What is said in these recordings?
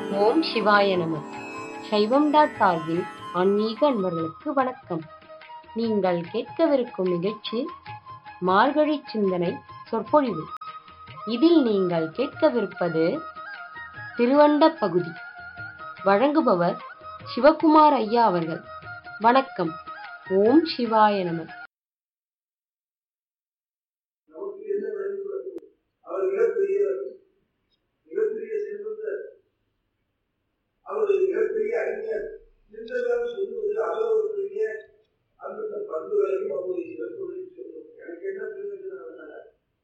ஓம் சிவாய நம. சைவம்.org-இன் ஆன்மீக அன்பர்களுக்கு வணக்கம். நீங்கள் கேட்கவிருக்கும் நிகழ்ச்சி மார்கழி சிந்தனை சொற்பொழிவு. இதில் நீங்கள் கேட்கவிருப்பது திருவண்ட பகுதி. வழங்குபவர் சிவகுமார் ஐயா அவர்கள். வணக்கம். ஓம் சிவாய நம. அவருடைய மிகப்பெரிய அறிஞர் என்றெல்லாம் சொல்வது அவருடைய அந்த பண்புகளையும் அவருடைய சிறப்புகளையும் சொல்லும். எனக்கு என்ன பிரயோஜனம்?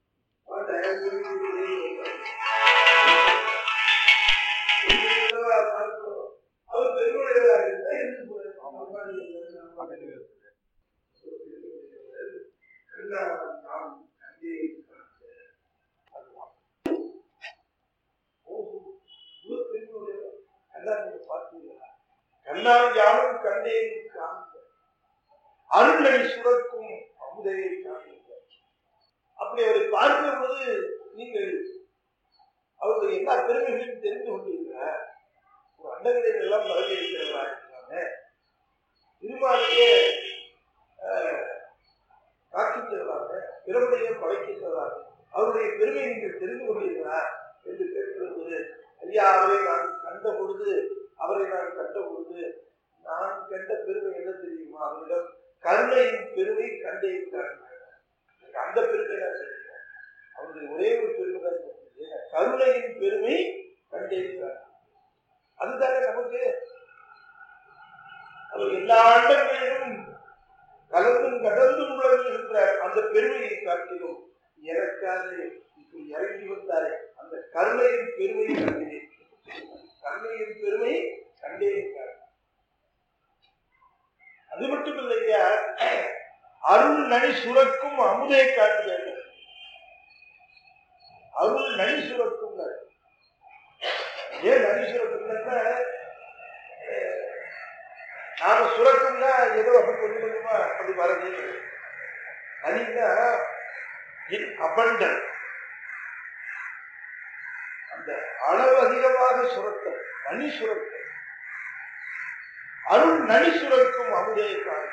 அவர் பெருமையாக கண்ணால் யாரும் கண்டேன் காண்க, அருளை சுரக்கும் அமுதையை காண்க. அப்படி அவரை பார்க்கிற பொழுது நீங்கள் அவருடைய எல்லா பெருமைகளையும் தெரிந்து கொண்டிருக்கிறார். ஒரு அண்டங்களில் எல்லாம் பரவி இருக்கிறவராக திருமாலையே காக்கின்றவராக, பிறமையை படைக்கின்றவராக அவருடைய பெருமையை நீங்கள் தெரிந்து கொண்டிருக்கிறார் என்று கேட்கிறது. ஐயா, அவரை நான் கண்ட பொழுது நான் கண்ட பெருமை என்ன தெரியுமா? அவரிடம் கருணையின் பெருமை கண்டேன். அந்த பெருமை தான் தெரியும். அவருடைய ஒரே ஒரு பெருமை தான் தெரியும், கருணையின் பெருமை கண்டேன். அதுதானே நமக்கு. அவர் எல்லா ஆண்டங்களிலும் கலந்தும் கடந்தும் விளங்குகின்றார். அந்த பெருமையை காட்டிலும் எனக்காக இப்படி இறங்கி வந்தாரே, அந்த கருணையின் பெருமையை கண்டேன். கருணையின் பெருமை கண்டேன். அது மட்டும் இல்லையா, அருள் நனி சுரக்கும் அமுதை காண்க. அருள் நனி சுரக்கும். ஏன் நனி சுரக்கும்னா, நாம சுரக்கும்னா ஏதோ அப்படி கொஞ்சம் கொஞ்சமா அப்படி வரது. நனின்னா அபண்டன், அந்த அளவு அதிகமாக சுரத்தல் நனி சுரத்தல். அருள் நனி சுரக்கும் அமுதை காண்க.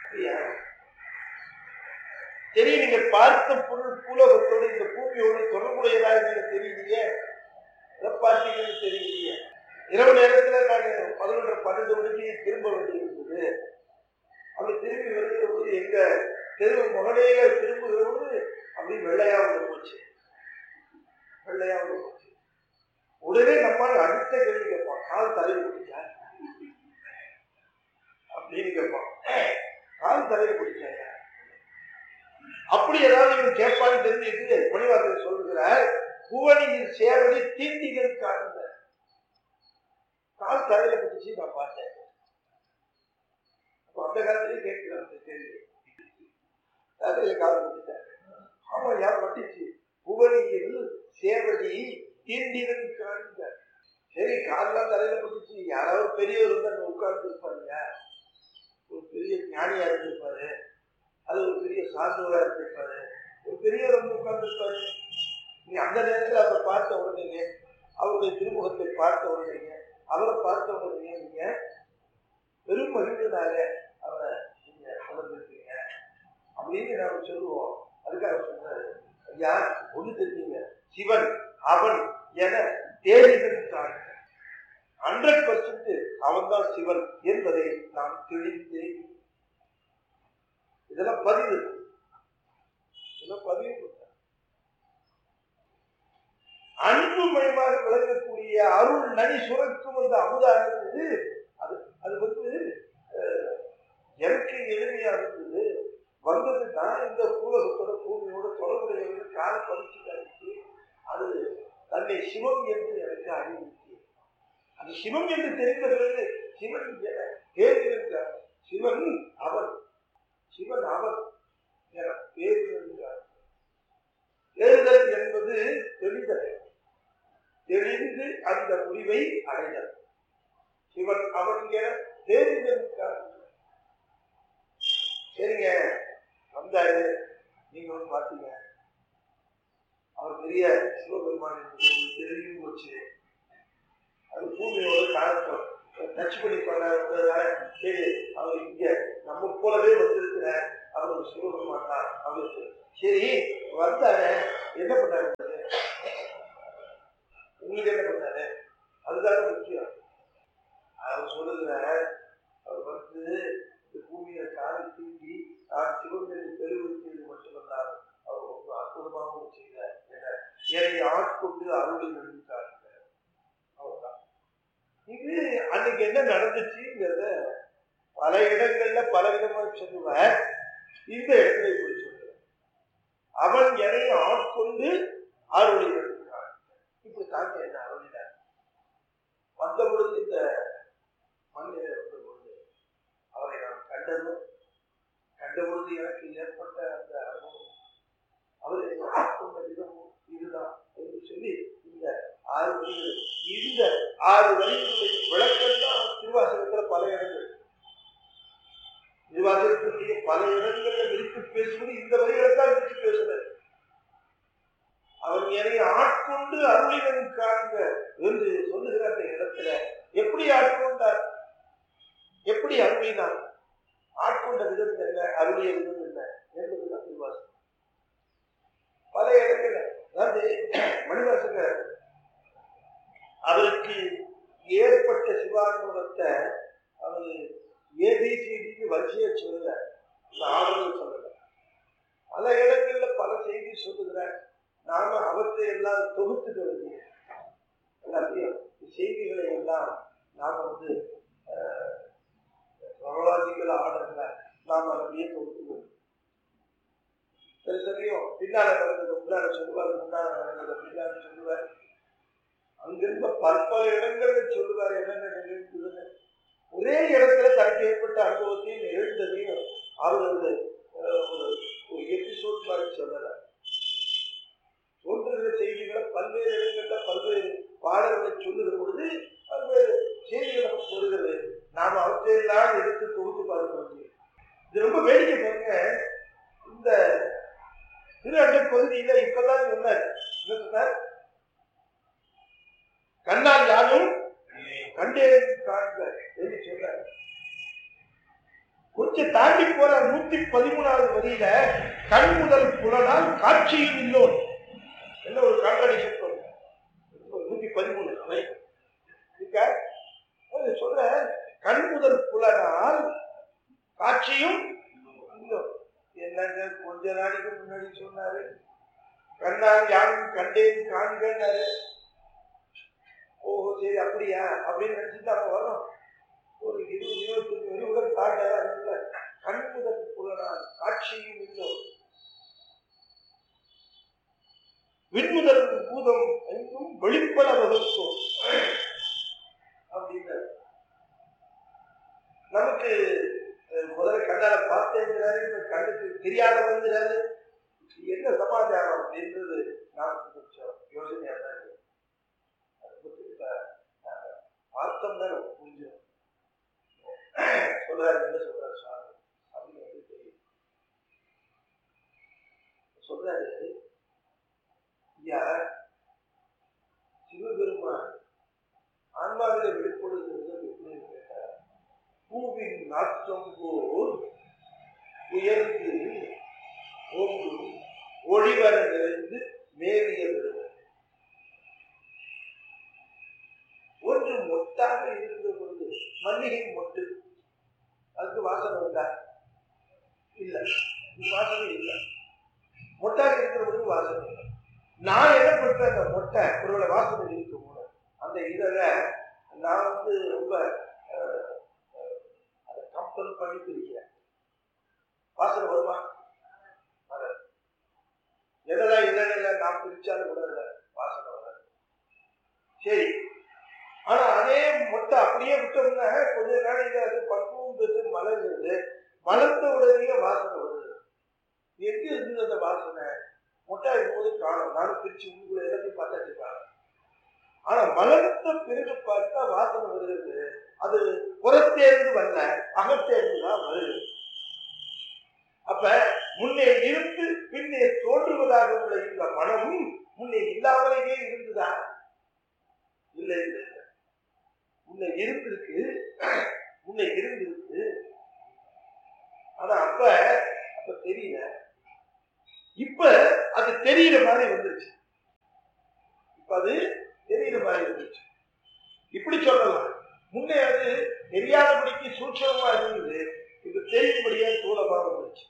சரி, நீங்க பார்த்த பொருள் பூலோகத்தோடு இந்த பூமியோடு தொடர்புடையதாக நீங்க தெரியலையே, எதை பார்த்தீங்கன்னு தெரியலையே. இரவு நேரத்துல நான் 11:12 மணிக்கு திரும்ப வேண்டியிருந்தது. அப்படி திரும்பி வருகிற போது எங்க தெருவு முகலையில திரும்புகிற போது அப்படி வெள்ளையா வந்து போச்சு. உடனே நம்மால் அடுத்த கேள்வி கேட்பான், கால் தலையில் பிடிச்சா அப்படின்னு கேட்பான். கால் தலையில் பிடிச்சாங்க அப்படி ஏதாவது இவன் கேட்பான்னு தெரிஞ்சுட்டு மணிவாசகர் சொல்லுகிறார், புவனியில் சேவடி தீண்டிகள் காண்க. கால் தலையில பிடிச்சி நான் பார்த்தேன். அப்ப அந்த காலத்திலேயே கேட்கிறேன் அந்த கேள்வி, தலையில கால் பிடிச்சாங்க. ஆமா, யார் பட்டிச்சு? புவனியில் சேவடி தீண்டிகள் காண்க. சரி, காலெல்லாம் தலையில பிடிச்சி யாராவது பெரியவர் வந்து அங்க உட்கார்ந்து இருப்பாங்க, ஒரு பெரிய ஞானியா இருந்திருப்பாரு, அது ஒரு பெரிய சான்றோரா இருந்திருப்பாரு, ஒரு பெரியவர் வந்து உட்கார்ந்து இருப்பாரு. நீ அந்த நேரத்தில் அவரை பார்த்த உடனே, அவருடைய திருமுகத்தை பார்த்த உடனே, அவரை பார்த்த உடனே நீங்க பெரும் மகிழ்ச்சினால அவரை நீங்க வளர்ந்துருக்கீங்க அப்படின்னு நாம சொல்லுவோம். அதுக்காக சொன்னாரு, ஐயா ஒண்ணு தெரிஞ்சுங்க, சிவன் அவன் என தேடிகள் காண்க. 100% அவன்தான் சிவன் என்பதை நாம் தெளிந்து, இதெல்லாம் பதிவு அன்பு மயமாக விளங்கக்கூடிய அருள் நனி சுரக்கும் அந்த அமுதானது. அது வந்து எனக்கு எளிமையா இருந்தது. வந்தது நான் இந்த பூலகத்தோட பூமியோட தொடர்புடைய கால பரிசு. அது தன்னை சிவம் என்று எனக்கு அறிவித்து, அது சிவம் என்று தெரிந்த பிறகு சிவன் என பேருகிறார். சிவன் அவன் என பேருகிறார். தேர்தல் என்பது தெளிதல், தெளிந்து அந்த முடிவை அடைதல். சிவன் அவன் என தேர்தலுக்காக. சரிங்க, வந்தாரு, நீங்க வந்து பார்த்தீங்க, அவர் பெரிய சிவபெருமான் என்பது தெரியும் போச்சு. அது பூமி டச் பண்ணி பண்ணால சரி அவர் இங்க நம்ம போலவே வந்திருக்கிற அவர் சிவபெருமான் தான் அவருக்கு சரி வந்தாரு என்ன பண்ணாரு உங்களுக்கு என்ன பண்ணாரு அதுதானே முக்கியம். அவர் சொல்லுகிற அவர் வந்து இந்த பூமியை காலை தூங்கி நான் சிவபெருமான் பெருவிருக்கிறது மட்டுமல்லாது அவர் ரொம்ப அற்புதமாகவும் செய்தார். என்னை ஆட்கொண்டு அருளை நடித்தார். அவ்வளவுதான். இது அன்னைக்கு என்ன நடந்துச்சுங்கிறத பல இடங்கள்ல பல விதமாக சொல்லுவார். இந்த இடத்துல இப்படி சொல்லுவார், அவன் என்னை ஆட்கொண்டு அருளை நடித்தார். இப்படி தாங்க என்ன அருளினார். வந்த பொழுது இந்த மண்ணிலே வந்த பொழுது அவரை நான் கண்ட பொழுது எனக்கு ஏற்பட்ட அந்த அனுபவம் அவரை ஆட்கொண்ட விதமும் இதுதான் என்று சொல்லி இந்த 6 வரிகள், இந்த 6 வரிகளுடைய விளக்கம் தான் திருவாசகத்துல பல இடங்கள், திருவாசகத்தினுடைய பல இடங்கள்ல விரித்து பேசுவது இந்த வரிகளை தான் விரித்து பேசுறது. அவன் என்னை ஆட்கொண்டு அருளினன் காண்க என்று சொல்லுகிற அந்த இடத்துல எப்படி ஆட்கொண்டார், எப்படி அருளினார், ஆட்கொண்ட விதம் என்ன, அருளிய விதம் என்ன என்பதுதான் திருவாசகம். பல இடங்கள்ல அதாவது மணிவாசகர் அவருக்கு ஏற்பட்ட சிவானுபவத்தை அவர் ஏபிசிடிக்கு வரிசையை சொல்லல, அந்த ஆர்டர்கள் சொல்லல. பல இடங்கள்ல பல செய்தி சொல்லுகிறார். நாம அவற்றை எல்லாம் தொகுத்துக்க வேண்டிய எல்லாத்தையும் செய்திகளை எல்லாம் நாம வந்து குரோனாலஜிக்கல் ஆர்டர்ல நாம அப்படியே தொகுத்துக்கணும். சரி தெரியும் பின்னால நடந்தது முன்னால சொல்லுவார், முன்னால நடந்தது பின்னால சொல்லுவார். அங்கிருந்த பற்பல இடங்கள்ல சொல்லுவார் என்னென்ன நிகழ்ந்ததுன்னு. ஒரே இடத்துல தனக்கு ஏற்பட்ட அனுபவத்தையும் எழுந்ததையும் அவர் ஒரு எபிசோட் மாதிரி சொல்லல. தோன்றுகிற செய்திகளை பல்வேறு இடங்கள்ல பல்வேறு பாடல்களை சொல்லுகிற பொழுது பல்வேறு செய்திகளை சொல்லுகிறது. நாம் அவற்றையெல்லாம் எடுத்து தொகுத்து பார்க்க முடியும். இது ரொம்ப வேடிக்கை பாருங்க. இந்த திரு அண்டை பகுதியில இப்பதான் சொன்னார், என்ன சொன்னார், கண்ணால் யாரும் கண்டேன் காண்க என்று சொன்னார். கொஞ்சம் தாண்டி போற 113வது வரியில கண் முதல் புலனால் காட்சியும் இல்லோன் என்ன ஒரு கான்ட்ராடிக்ஷன் சொல்ற 113 சொல்ற, கண் முதல் புலனால் காட்சியும் இல்லோன். என்னங்க கொஞ்ச நாளைக்கு முன்னாடி சொன்னாரு கண்ணால் யாரும் கண்டேன் காண்கன்னாரு. ஓஹோ சரி அப்படியா அப்படின்னு நினைச்சுட்டு அவங்க வரும். ஒரு 20-25 வரி கூட தாண்ட கண் முதல் புலனால் காட்சியும் இல்லோன் விண்முதல் பூதம் எங்கும் வெளிப்பட வகுக்கும் அப்படின்னு. நமக்கு முதல்ல கண்ணால பார்த்தேங்கிறாரு, கண்ணுக்கு தெரியாத வந்துறாரு. என்ன சமாச்சாரம் அப்படின்றது நமக்கு கொஞ்சம் யோசனையா தான் இருக்கு. அதை பற்றி பார்த்தோம்னா நமக்கு புரிஞ்சிடும். சொல்றாரு என்ன சொல்றாரு சுவாமி அப்படின்னு தெரியும். சொல்றாரு, சிவபெருமான் ஆன்மாவில வெளிப்படுகிறது எப்படி கேட்டார், பூவின் நாற்றம் போல் உயர்ந்து ஓங்கும் ஒளிவர நிறைந்து மேவிய பெருமை. ஒன்று மொட்டாக இருந்த பொழுது மல்லிகை மொட்டு, அதுக்கு வாசனை உண்டா? இல்ல, வாசனை இல்லை. மொட்டாக இருக்கிற பொழுது வாசனை இல்லை. நான் என்ன பண்றேன், அந்த மொட்டை ஒருவேளை வாசனை இருக்கும் போது அந்த இதில் நான் வந்து ரொம்ப அதை கம்பல் பண்ணி பிரிக்கிறேன். வாசனை வருமா? என்னதான் இல்லைன்னு நான் பிரிச்சாலும் கூட வாசனை வராது. சரி, ஆனா அதே மொட்டை அப்படியே விட்டோம்னா கொஞ்ச நாளைக்கு அது பக்குவம் பெற்று மலர்கிறது. மலர்ந்த உடனே வாசனை வருது. எங்க இருந்தது அந்த வாசனை? மொட்டை இருக்கும்போது காணும். நானும் பிரிச்சு உங்களை எல்லாத்தையும் பார்த்தாச்சு காணும். ஆனா மலர்ந்த பிறகு பார்த்தா வாசனை வருகிறது. அது புறத்தேர்ந்து வரல, அகத்தேர்ந்துதான் வருது. அப்ப முன்னே இருந்து பின்னே தோன்றுவதாக உள்ள இந்த மனமும் முன்னே இல்லாமலேயே இருந்துதான்? இல்லை இல்லை, முன்னே முன்ன இருந்திருக்கு. ஆனா அப்ப தெரியல. இப்ப அது தெரிகிற மாதிரி வந்துருச்சு. இப்படி சொல்லலாம். முன்னே அது தெரியாதபடிக்கு சூட்சமா இருந்தது. இது தெரியும்படியா தூளமா வந்துருச்சு.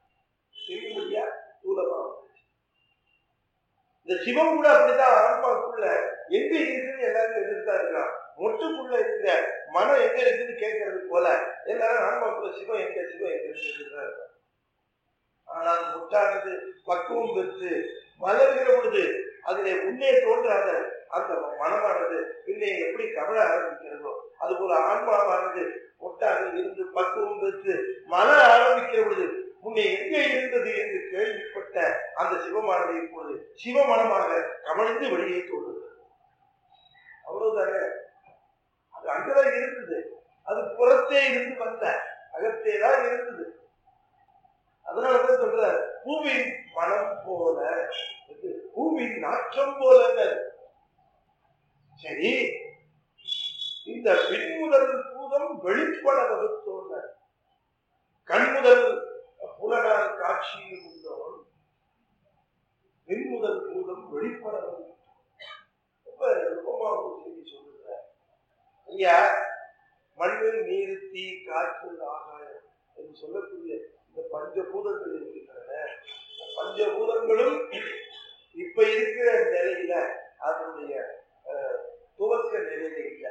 இந்த சிவம் கூட அப்படிதான். ஆன்மாக்குள்ள எங்க இருக்குன்னு எல்லாரும் எதிர்த்தா இருக்கான். மொட்டுக்குள்ள இருக்கிற மனம் எங்க இருக்குன்னு கேட்கறது போல எல்லாரும் ஆன்மாக்குள்ள சிவம் எங்க இருக்குன்னு. ஆனால் முட்டானது பக்குவம் பெற்று வளர்கிற பொழுது அதிலே முன்னே தோன்றாத அந்த மனமானது பின்னே எப்படி கவலை ஆரம்பிக்கிறதோ அதுபோல ஆன்மாவானது முட்டாக இருந்து பக்குவம் பெற்று மலர ஆரம்பிக்கிற பொழுது முன்னே எங்கே இருந்தது என்று கேள்விப்பட்ட அந்த சிவமானது இப்பொழுது சிவமனமாக கமழ்ந்து வெளியே தோன்றுகிறது. அவ்வளவுதானே. அது அங்கதான் இருந்தது. அது புறத்தே இருந்து வந்த அகத்தேதான் இருந்தது. அதனாலதான் சொல்ற பூவின் மனம் போல, பூவின் நாற்றம் போல. சரி, இந்த பின்முதல் பூதம் வெளிப்பட வகுத்தோன்ன கண்முதல் புலனால் காட்சியில் உள்ளவன் பின்முதல் பூதம் வெளிப்பட வகுத்தோம். ரொம்ப செய்தி சொல்லுங்க ஐயா. மண்ணில் நீர் தீ காற்று ஆகாயம் என்று சொல்லக்கூடிய இந்த பஞ்சபூதங்கள் இருக்கின்றன. பஞ்சபூதங்களும் இப்ப இருக்கிற நிலையில அதனுடைய துவக்க நிலையில இல்லை.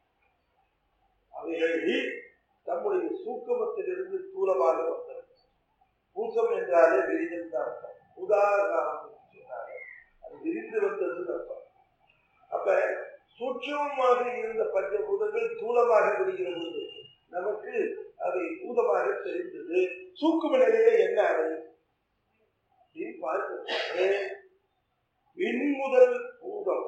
அவைகள் தம்முடைய சூக்கமத்திலிருந்து தூரமாக வந்தது. ஊக்கம் என்றாலே விரிதல் தான் அர்த்தம். உதாரணம் சொன்னாலே அது விரிந்து வந்தது அர்த்தம். அப்ப சூட்சமாக இருந்த பஞ்சபூதங்கள் தூளமாக விரிகிற போது நமக்கு அதை பூதமாக தெரிந்தது. சூக்கும நிலையில என்ன அடையும் பார்க்க விண்முதல் பூதம்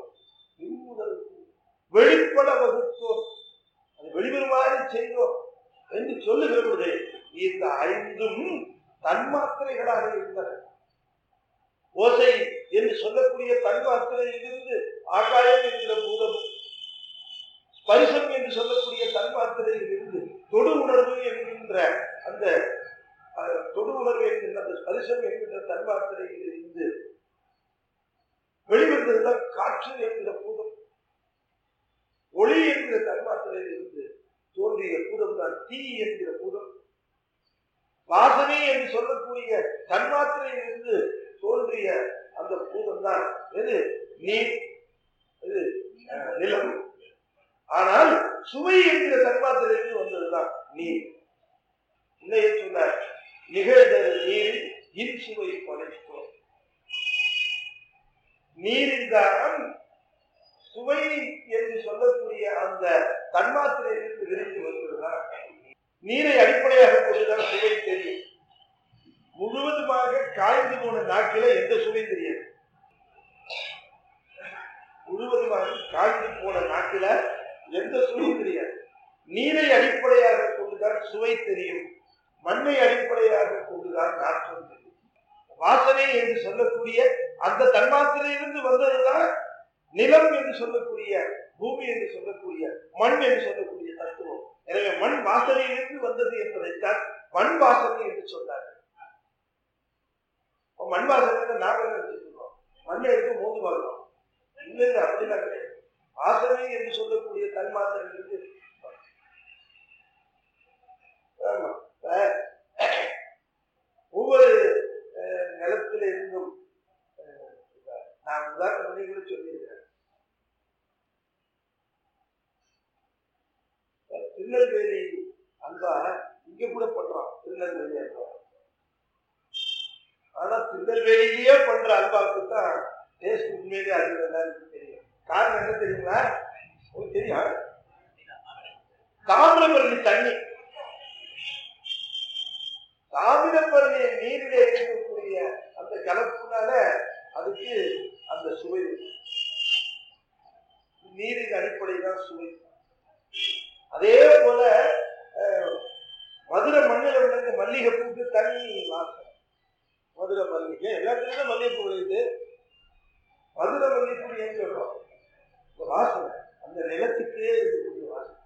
வெளிப்பட வகுத்தோம், அது வெளிவருமாறு செய்தோம் என்று சொல்லுகிறது. இந்த ஐந்தும் தன்மாத்திரைகளாக இருந்தன. ஓசை என்று சொல்லக்கூடிய தன்மாத்திரையிலிருந்து ஆகாயம் என்கிற பூதமும், ஸ்பரிசம் என்று சொல்லக்கூடிய தன்மாத்திரையில் இருந்து தொடு உணர்வு என்கின்ற அந்த தொடு உணர்வு என்கின்ற அந்த ஸ்பரிசம் என்கின்ற தன்மாத்திரையில் இருந்து வெளிவந்ததுதான் காற்று என்கிற பூதம். ஒளி என்கிற தன்மாத்திரையில் இருந்து தோன்றிய பூதம் தான் தீ என்கிற பூதம். வாசனை என்று சொல்லக்கூடிய தன்மாத்திரையில் இருந்து தோன்றிய அந்த பூதம் தான் எது? நீர், இது நிலம். ஆனால் சுவை என்கிற தன்மாத்திரையிலிருந்து வந்ததுதான் நீர். இன்னைய சொன்ன நிகழ்தல் நீரில் இன்சுவை படைத்தோம். நீரில் தான் சுவை என்று சொல்லக்கூடிய அந்த தன்மாத்திரையிலிருந்து விரிந்து வருவதுதான். நீரை அடிப்படையாக கொண்டுதான் சுவை தெரியும். முழுவதுமாக காய்ந்து போன நாக்கில எந்த சுவை தெரியாது. முழுவதுமாக காய்ந்து போன நாக்கில எந்த சுவையும் தெரியாது. நீரை அடிப்படையாக கொண்டுதான் சுவை தெரியும். மண்ணை அடிப்படையாக கொண்டுதான் நாற்றம் தெரியும். வாசனை என்று சொல்லக்கூடிய அந்த தன்மாத்திரையிலிருந்து வந்ததுதான் நிலம் என்று சொல்லக்கூடிய, பூமி என்று சொல்லக்கூடிய, மண் என்று சொல்லக்கூடிய தத்துவம். எனவே மண் வாசனையிலிருந்து வந்தது என்பதைத்தான் மண் வாசனை என்று சொன்னார்கள். மண் வாசனை நாம என்ன வச்சுக்கிறோம்? மண்ணை எடுத்து மோந்து பார்க்கிறோம். இல்லை, அப்படிலாம் கிடையாது. வாசனை என்று சொல்லக்கூடிய தன்மாத்திரையிலிருந்து ஒவ்வொரு நிலத்தில இருந்தும் நான் உதாரணம் கூட சொல்லியிருக்கிறேன். திருநெல்வேலி அல்வா இங்க கூட பண்றோம். திருநெல்வேலி அல்வா. ஆனா திருநெல்வேலியிலேயே பண்ற அல்வாவுக்கு தான் டேஸ்ட் உண்மையிலேயே அது எல்லாருக்கும் தெரியும். காரணம் என்ன தெரியுங்களா? உங்களுக்கு தெரியும். தாமிரபரணி தண்ணி, தாமிரபரணி நீரிலே இருக்கக்கூடிய அந்த கலப்புனால அதுக்கு அந்த சுவை. நீரின் அடிப்படை தான் சுவை. அதே போல மதுரை மண்ணில் விழுந்த மல்லிகைப்பூக்கு தனி வாசம். மதுரை மல்லிகை எல்லாத்துக்கும் மல்லிகைப்பூ விளையுது. மதுரை மல்லிகைப்பூ ஏன் சொல்றோம்? வாசனை அந்த நிலத்துக்கே இருக்கக்கூடிய வாசனை.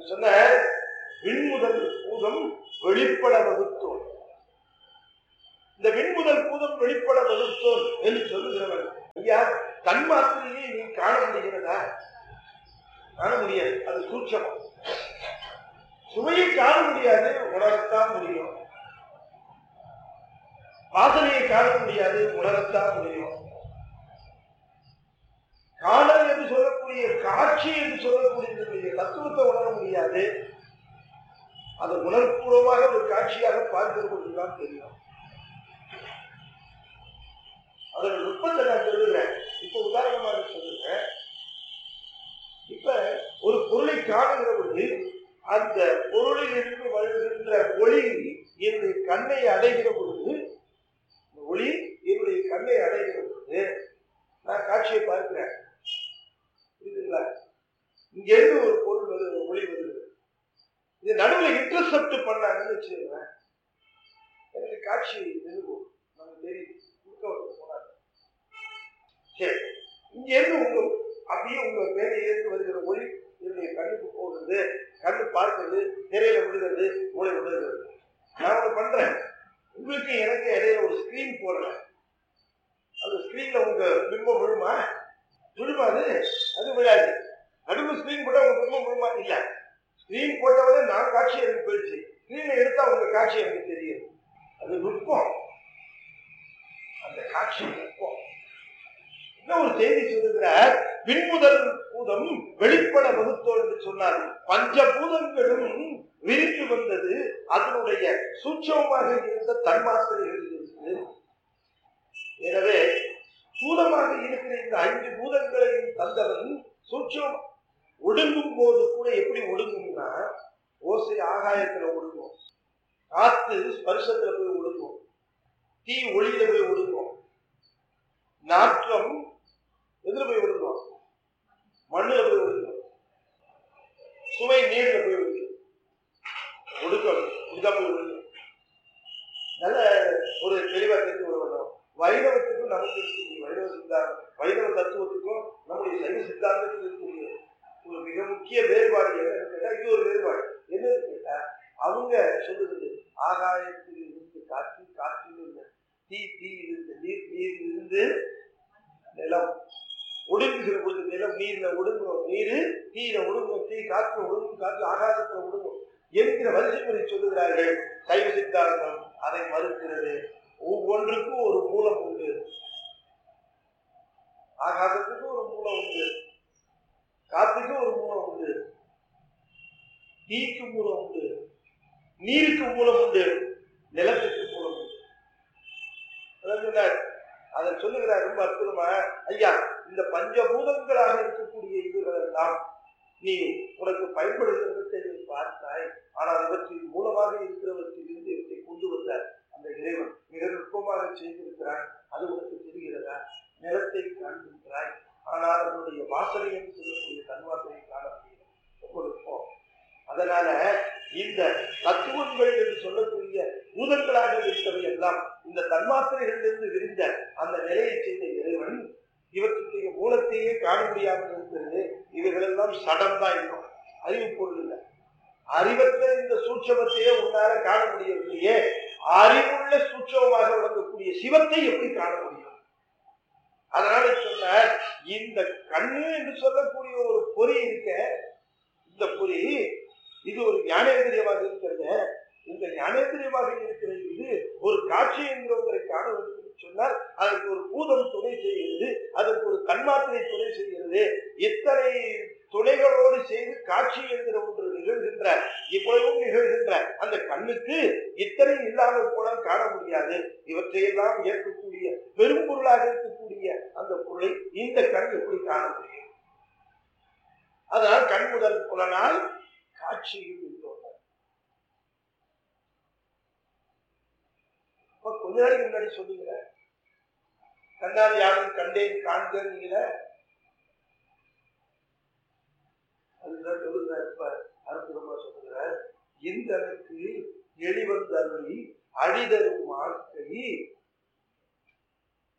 சொன்ன விண்முதல் பூதம் வெளிப்பட வகுத்தோன். இந்த விண்முதல் பூதம் வெளிப்பட வகுத்தோன் என்று சொல்லுகிறவன் ஐயா, தன்மாத்திரையை நீ காண முடிகிறதா? காண முடியாது, அது சூட்சம். சுவையை காண முடியாது, உணரத்தான் முடியும். வாசனையை காண முடியாது, உணரத்தான் முடியும். காணல் என்று சொல்லக்கூடிய காட்சி என்று சொல்லக்கூடிய தத்துவத்தை உணர முடியாது. அதை உணர்வுபூர்வமாக ஒரு காட்சியாக பார்க்கிற போதுதான் தெரியும். அதோட நுட்பத்தை நான் சொல்லுகிறேன். இப்ப உதாரணமாக சொல்லுகிறேன். இப்ப ஒரு பொருளை காணுகிற பொழுது அந்த பொருளில் இருந்து வருகின்ற ஒளி என்னுடைய கண்ணை அடைகிற பொழுது, ஒளி என்னுடைய கண்ணை அடைகிற பொழுது நான் காட்சியை பார்க்கிறேன். புரியுதுங்களா? இங்க இருந்து ஒரு பொருள் வருது, ஒளி வருது. இது நடுவில் இன்டர்செப்ட் பண்ணாங்கன்னு வச்சுக்கோங்க, எனக்கு காட்சி நிறுவும். நமக்கு தெரியும் போனாங்க. சரி, இங்க இருந்து உங்க அப்படியே உங்க மேலேருந்து வருகிற ஒளி என்னுடைய கண்ணுக்கு போகிறது, கண்ணு பார்க்கிறது, திரையில விழுகிறது, மூளை விழுகிறது. நான் ஒண்ணு பண்றேன், உங்களுக்கு எனக்கு இடையில ஒரு ஸ்கிரீன் போடுறேன். அந்த ஸ்கிரீன்ல உங்க பிம்பம் விழுமா? விழுமாது, அது விழாது. நடுவில் ஸ்கிரீன் போட்டா உங்க பிம்பம் விழுமா? இல்ல. ஸ்கிரீன் போட்டவரை நான் காட்சி எனக்கு போயிடுச்சு, ஸ்கிரீனை எடுத்தா உங்க காட்சி எனக்கு தெரியும். அது நுட்பம், அந்த காட்சி நுட்பம். இன்னும் ஒரு செய்தி சொல்லுகிறார், விண்முதல் பூதம் வெளிப்பட வகுத்தோர் என்று சொன்னார். பஞ்சபூதங்களும் விரித்து வந்தது அதனுடைய சூட்சமாக இருந்த தன்மாத்திரைகள் இருந்து. எனவே பூதமாக இருக்கிற இந்த 5 பூதங்களையும் தந்தவன் சூட்சம் ஒடுங்கும் போது கூட எப்படி ஒடுங்கும்னா, ஓசை ஆகாயத்துல ஒடுங்கும், காத்து ஸ்பர்சத்துல போய் ஒடுங்கும், தீ ஒளியில போய் ஒடுங்கும், நாற்றம் எதுல போய் ஒடுங்கும்? மண்ணுல போய் ஒடுங்கும், சுவை நீர்ல போய் ஒடுங்கும், ஒடுக்கம் இதுதான் போய் ஒடுங்கும். நல்ல ஒரு தெளிவா தெரிந்து கொள்ளணும். வைணவத்துக்கும் நமக்கு இருக்கக்கூடிய வைணவ சித்தாந்தம், வைணவ தத்துவத்துக்கும் நம்முடைய சைவ சித்தாந்தத்துக்கு இருக்கக்கூடிய ஒரு மிக முக்கிய வேறுபாடு என்னன்னு கேட்டா, இது ஒரு வேறுபாடு என்னன்னு கேட்டா, அவங்க சொல்லுறது ஆகாயத்தில் இருந்து காற்று, காற்றில் இருந்து தீ, தீயில் இருந்து நீர், நீரில் இருந்து நிலம். ஒடுங்குகிற பொழுது நிலம் நீர்ல ஒடுங்கும், நீர் தீயில ஒடுங்கும், தீ காற்று ஒடுங்கும், காற்று ஆகாயத்துல ஒடுங்கும் என்கிற வரிசைமுறை சொல்லுகிறார்கள். சைவ சித்தாந்தம் அதை மறுக்கிறது. ஒவ்வொன்றுக்கும் ஒரு மூலம் உண்டு. ஆகாசத்துக்கு ஒரு மூலம் உண்டு, காத்துக்கு ஒரு மூலம் உண்டு, தீக்கு மூலம் உண்டு, நீருக்கு மூலம் உண்டு, நிலத்துக்கு மூலம் உண்டு. அதை சொல்லுகிறார் ரொம்ப அற்புதமா. ஐயா, இந்த பஞ்சபூதங்களாக இருக்கக்கூடிய இதுகள் எல்லாம் நீ உனக்கு பயன்படுகிறதை நீ பார்த்தாய். ஆனால் இவற்றின் மூலமாக இருக்கிறவற்றில் இருந்து இவற்றை கொண்டு வந்த அந்த இறைவன் மிக நுட்பமாக செய்திருக்கிறான். அது உனக்கு தெரிகிறதா? நிலத்தை காண்கின்றாய், ஆனால் அதனுடைய வாசனை என்று சொல்லக்கூடிய தன்வாசனை காண முடியும். ரொம்ப நுட்பம். அதனால இந்த தத்துவங்கள் என்று சொல்லக்கூடிய பூதங்களாக இருந்தவை எல்லாம் இந்த தன்மாத்திரைகளிலிருந்து விரிந்த அந்த நிலையை செய்த இறைவன் இவற்றுடைய மூலத்தையே காண முடியாமல் இருக்கிறது. இவைகளெல்லாம் சடம் தான் இருக்கும், அறிவு பொருள் இல்லை. அறிவற்ற இந்த சூட்சமத்தையே உன்னால காண முடியவில்லையே, அறிவுள்ள சூட்சமாக விளங்கக்கூடிய சிவத்தை எப்படி காண முடியும்? அதனால சொன்ன இந்த கண்ணு என்று சொல்லக்கூடிய ஒரு பொறி இருக்க, இந்த பொறி இது ஒரு ஞானேந்திரியமாக இருக்கிறது. இந்த ஞானேந்திரியமாக இருக்கிற இது ஒரு காட்சி என்கிற ஒன்றை காண வேண்டும் சொன்னால் அதற்கு ஒரு பூதம் துணை செய்கிறது, அதற்கு ஒரு தன்மாத்திரை துணை செய்கிறது. இத்தனை துணைகளோடு செய்து காட்சி என்கிற ஒன்று நிகழ்கின்ற, இவ்வளவும் நிகழ்கின்ற அந்த கண்ணுக்கு இத்தனை இல்லாமல் போனால் காண முடியாது. இவற்றையெல்லாம் ஏற்கக்கூடிய பெரும் பொருளாக இருக்கக்கூடிய அந்த பொருளை இந்த கண் எப்படி காண முடியும்? அதனால் கண் முதல் புலனால் காட்சியும் கொஞ்ச நாளைக்கு முன்னாடி சொல்லுங்க, கண்ணால் யாரும் கண்டேன் காண்கிறீங்கள, அதுதான் சொல்லுகிறார். இப்ப அற்புதமா சொல்லுகிறார், இந்தனுக்கு எளிவந்தருளி அழிதரும் வாழ்க்கை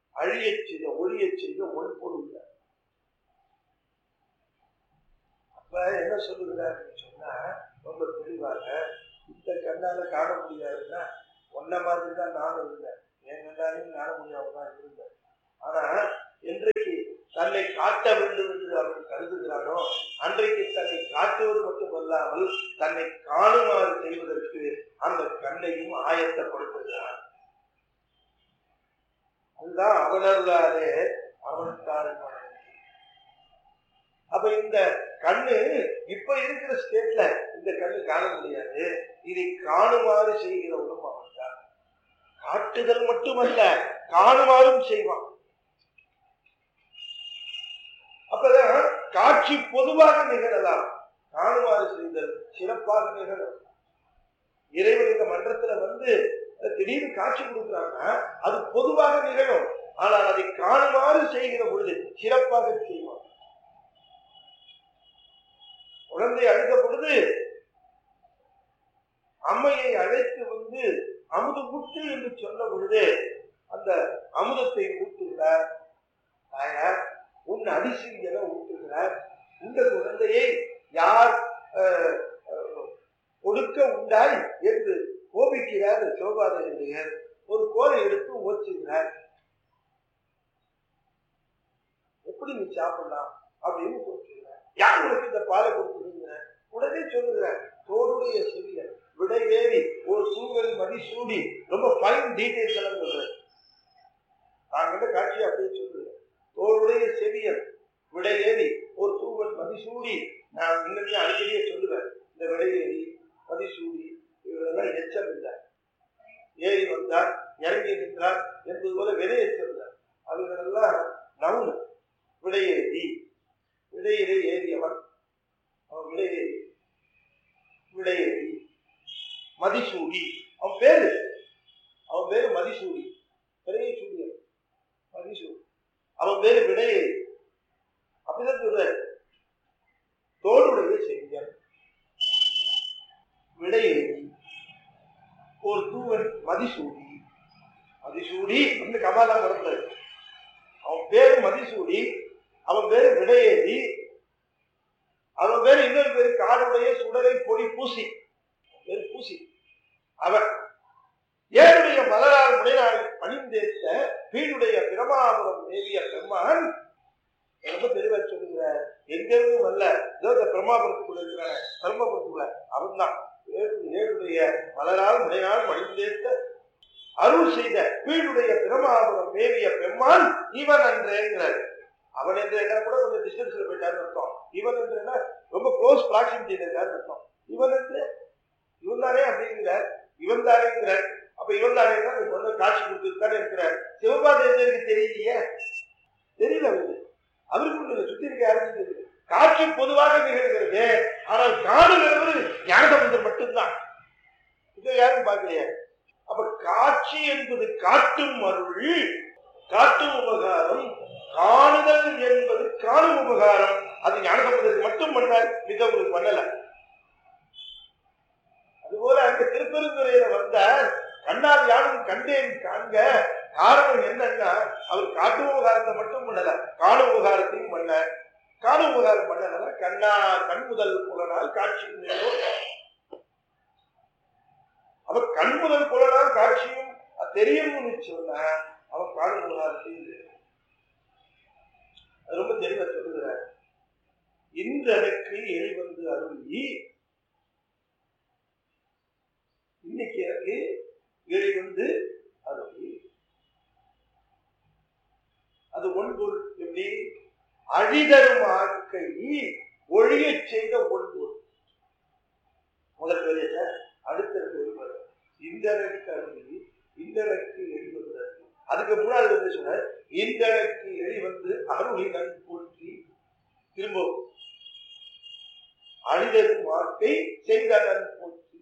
அழியச் செய்த ஒழியச் செய்த ஒன்பொருள். அப்ப என்ன சொல்லுகிறாருன்னு சொன்னா ரொம்ப தெளிவாக, இந்த கண்ணால காண முடியாதுன்னா ஒன்ன மாதிரி தான் நானும் இருந்தேன், என் கண்ணாலையும் காண முடியாம தான் இருந்தேன். ஆனா என்றைக்கு தன்னை காட்ட வேண்டும் என்று அவன் கருதுகிறானோ அன்றைக்கு தன்னை காட்டுவது மட்டுமல்லாமல் தன்னை காணுமாறு செய்வதற்கு அந்த கண்ணையும் ஆயத்தப்படுத்துகிறான். அதுதான் அவனருளாலே அவனுக்கான. அப்ப இந்த கண்ணு இப்ப இருக்கிற ஸ்டேட்ல இந்த கண்ணு காண முடியாது, இதை காணுமாறு செய்கிறவனும் அவன் தான். காட்டுதல் மட்டுமல்ல, காணுமாறும் செய்வான். அப்பதான் காட்சி பொதுவாக நிகழலாம், காணுமாறு செய்தல் சிறப்பாக நிகழும். இறைவன் இந்த மன்றத்துல வந்து திடீர்னு காட்சி கொடுக்குறாங்கன்னா அது பொதுவாக நிகழும், ஆனால் அதை காணுமாறு செய்கிற பொழுது சிறப்பாக செய்வான். குழந்தை அழுத பொழுது அம்மையை அழைத்து வந்து அமுது ஊட்டு என்று சொன்ன பொழுது அந்த அமுதத்தை ஊட்டுகிறார் தாயார், உன் அடிசிங்கல ஊட்டுகிறார். இந்த குழந்தையை யார் கொடுக்க உண்டாய் என்று கோபிக்கிறார் சோபாதையர். ஒரு கோலை எடுத்து ஓச்சுகிறார், எப்படி நீ சாப்பிடலாம் அப்படின்னு கோச்சுகிறார். யார் உனக்கு இந்த பாலை கொடுத்துருங்க? உடனே சொல்லுகிறார், தோடுடைய செவியல் விடை ஏறி ஒரு சூழல் மதிசூடி, ரொம்ப ஃபைன் டீடைல்ஸ் எல்லாம் சொல்றாரு. நாங்கிட்ட காட்சி அப்படியே சொல்லுகிறேன், தோளுடைய செவியல் விடை ஏறி ஒரு தூவல் மதிசூடி. நான் முன்னாடியே அடிக்கடியே சொல்லுவேன், இந்த விடையேறி மதிசூடி இவரெல்லாம் எச்சம் இல்லை. ஏறி வந்தார் இறங்கி நின்றார் என்பது போல விடையை சொல்றார். அவர்களெல்லாம் நவுனு. விடையேறி விடையிலே ஏறியவன், அவன் விடையேறி விடையேறி மதிசூடி, அவன் பேரு மதிசூடி, பெரிய சூடியன் மதிசூடி, அவன் பேரு விடையேறி. அப்படிதான் சொல்ற, தோளுடைய செவியன் விடையேறி ஒரு தூவன் மதிசூடி. மதிசூடி இந்த கமாலாம் நடந்தது. அவன் பேரு மதிசூடி, அவன் பேரு விடையேறி, அவன் பேரு இன்னொரு பேரு காடுடைய சுடலை பொடி பூசி, பேரு பூசி. அவன் ஏழுடைய மலரால் முனைநாள் பணிந்தேத்த பீடுடைய பிரமாபுரம் தேவிய பெருமான். ரொம்ப தெளிவா சொல்லுகிற, எங்கிருந்து வரல, இந்த பிரமாபுரத்துக்குள்ள இருக்கிற பிரம்மபுரத்துக்குள்ள அவன் தான் ஏழுடைய மலரால் முனைநாள் பணிந்தேத்த அருள் செய்த பீடுடைய பிரமாபுரம் தேவிய பெருமான் இவன் என்றேங்கிறார். அவன் என்று என்ன கூட கொஞ்சம் டிஸ்டன்ஸ்ல போயிட்டாருன்னு அர்த்தம். இவன் என்று என்ன ரொம்ப க்ளோஸ் ப்ராக்சிமிட்டியில இருக்காருன்னு அர்த்தம். இவன் என்று இவன் தானே அப்படிங்கிறார், இவன் தானேங்கிறார். அப்ப இவன் தானே காட்சி கொடுத்துருக்காரு இருக்கிறார். சிவபாதேசருக்கு தெரியலையே, தெரியல அவருக்கு சுத்தி இருக்க யாருக்கும் தெரியல. காட்சி பொதுவாக நிகழ்கிறது, ஆனால் காணுகிறவர் ஞானசம்பந்தர் மட்டும்தான், இதை யாரும் பார்க்கலையே. அப்ப காட்சி என்பது காட்டும் அருள், காட்டும் உபகாரம். காணுதல் என்பது காணும் உபகாரம். அது ஞானசம்பந்தருக்கு மட்டும் பண்ணார், மிதவங்களுக்கு பண்ணல. அதுபோல அங்க திருப்பெருந்துறையில வந்தார், கண்ணால் யாரும் கண்டேன் காண்க. காரணம் என்னன்னா, அவர் காட்டும் உபகாரத்தை மட்டும் பண்ணல, காணும் உபகாரத்தையும் பண்ண. காணும் உபகாரம் பண்ணல, கண் முதல் புலனால் காட்சி. அவ கண் முதல் புலனால் காட்சியும் தெரியும்னு சொன்ன அவன் காணும் உபகாரத்தையும் ரொம்ப தெளிவா சொல்லுகிறார். இன்றனுக்கு எளிவந்து அருளி, இன்னைக்கு எனக்கு எளிவந்து அருளி. அது ஒன்பொருள். எப்படி? அழிதரும் ஆக்கை ஒழிய செய்த ஒன்பொருள். முதல் பெரிய அடுத்தது இந்தனுக்கு அருளி, இந்தனுக்கு எளிவந்து அருளி. அதுக்கு முன்னாடி வந்து சொன்ன இந்தனுக்கு எளிவந்து அருளினன் போற்றி. திரும்ப அழிதரும் ஆக்கை செய்தனன் போற்றி.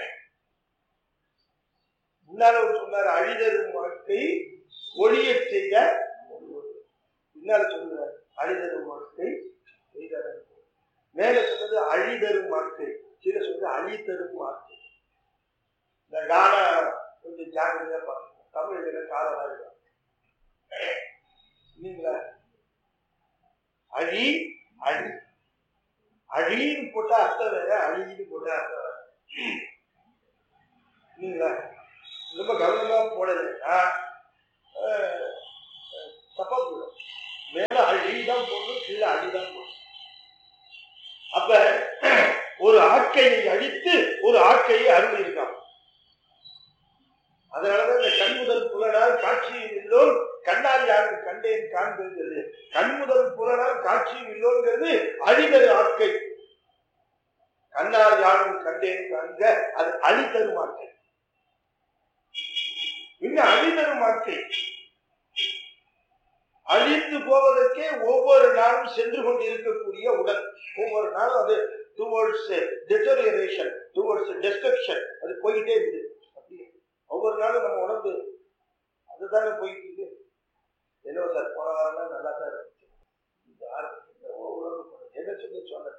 முன்னால சொன்னார் அழிதரும் வாழ்க்கை ஒழிய செய்த. பின்னால சொல்லுறார் அழிதரும் வாழ்க்கை செய்தனன். மேல சொன்னது அழிதரும் வாழ்க்கை, கீழே சொன்னது அழித்தரும் வாழ்க்கை. இந்த கால கொஞ்சம் ஜாக்கிரதையா பார்க்கணும். தமிழ்ல காலம் இல்லைங்களா? அழி அழி அழின்னு போட்டா அர்த்தம் வேற, அழின்னு போட்டா அர்த்தம் வேற. இல்லைங்களா? ரொம்ப கவனமா போடலைன்னா தப்பா போடும். மேல அழிதான் போடணும், கீழே அழிதான் போடணும். அப்ப ஒரு ஆக்கையை அழித்து ஒரு ஆக்கையை அருள் இருக்கான். அதனாலதான் இந்த கண்முதல் புலனால் காட்சியும் இல்லோன் கண்ணால் யாரும் கண்டேன் காண்கிறது. கண்முதல் புலனால் காட்சியும் இல்லோங்கிறது அழிதரு ஆக்கை. கண்ணால் யாரும் கண்டேன் காண்க அது அழிதரும் ஆக்கை. இன்னும் அழிதரும் ஆக்கை. அழிந்து போவதற்கே ஒவ்வொரு நாளும் சென்று கொண்டு இருக்கக்கூடிய உடல். ஒவ்வொரு நாளும் அது டுவர்ட்ஸ் டிட்டோரியேஷன், டுவர்ட்ஸ் டெஸ்ட்ரக்ஷன், அது போய்கிட்டே இருக்குது. ஒவ்வொரு நாளும் நம்ம உடம்பு அதுதானே போயிட்டு இருக்கு. என்ன சார் போன வாரம் நல்லா தான் இருந்துச்சு, இந்த உடம்பு என்ன சொன்ன